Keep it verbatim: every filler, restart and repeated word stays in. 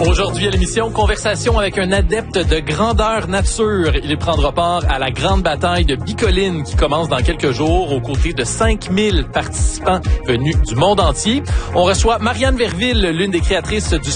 Aujourd'hui à l'émission, conversation avec un adepte de grandeur nature. Il prendra part à la grande bataille de Bicoline qui commence dans quelques jours aux côtés de cinq mille participants venus du monde entier. On reçoit Marianne Verville, l'une des créatrices du